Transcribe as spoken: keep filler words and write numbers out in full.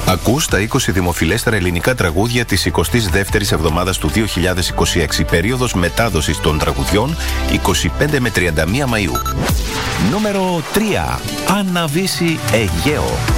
Ακούς τα είκοσι δημοφιλέστερα ελληνικά τραγούδια της εικοστής δεύτερης εβδομάδας του δύο χιλιάδες είκοσι έξι, περίοδος μετάδοσης των τραγουδιών είκοσι πέντε με τριάντα μία Μαΐου. Νούμερο τρία. Αναβήσει Αιγαίο.